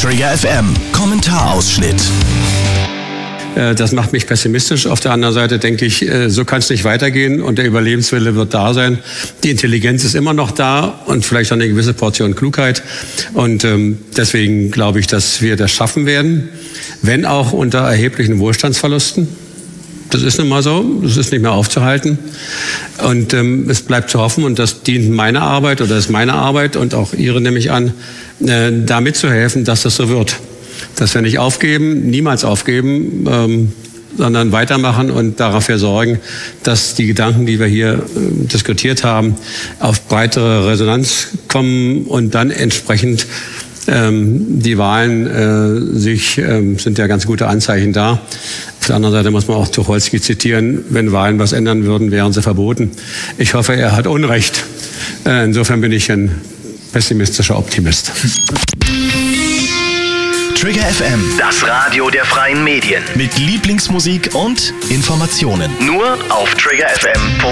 Trigger FM Kommentarausschnitt. Das macht mich pessimistisch. Auf der anderen Seite denke ich, so kann es nicht weitergehen und der Überlebenswille wird da sein. Die Intelligenz ist immer noch da und vielleicht auch eine gewisse Portion Klugheit. Und deswegen glaube ich, dass wir das schaffen werden, wenn auch unter erheblichen Wohlstandsverlusten. Das ist nun mal so, das ist nicht mehr aufzuhalten. Und es bleibt zu hoffen, und das dient meiner Arbeit oder ist meine Arbeit und auch Ihre nehme ich an, da mitzuhelfen, dass das so wird. Dass wir nicht aufgeben, niemals aufgeben, sondern weitermachen und dafür sorgen, dass die Gedanken, die wir hier diskutiert haben, auf breitere Resonanz kommen und dann entsprechend die Wahlen sind ja ganz gute Anzeichen da. Auf der anderen Seite muss man auch Tucholsky zitieren, wenn Wahlen was ändern würden, wären sie verboten. Ich hoffe, er hat Unrecht. Insofern bin ich ein pessimistischer Optimist. Trigger FM, Das Radio der freien Medien. mit Lieblingsmusik und Informationen. Nur auf triggerfm.de.